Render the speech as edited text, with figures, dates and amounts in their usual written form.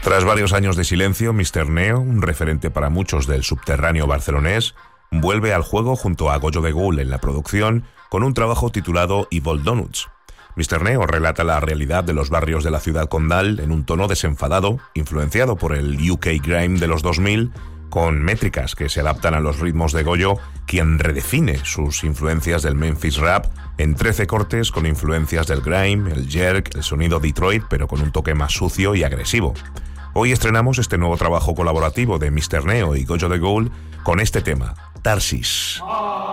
Tras varios años de silencio, Mr. Neo, un referente para muchos del subterráneo barcelonés, vuelve al juego junto a Goyo de Ghoul en la producción con un trabajo titulado Evil Donuts. Mr. Neo relata la realidad de los barrios de la ciudad condal en un tono desenfadado, influenciado por el UK Grime de los 2000, con métricas que se adaptan a los ritmos de Goyo, quien redefine sus influencias del Memphis Rap en 13 cortes con influencias del grime, el jerk, el sonido Detroit, pero con un toque más sucio y agresivo. Hoy estrenamos este nuevo trabajo colaborativo de Mr. Neo y Goyo de Ghoul con este tema, Tarsis.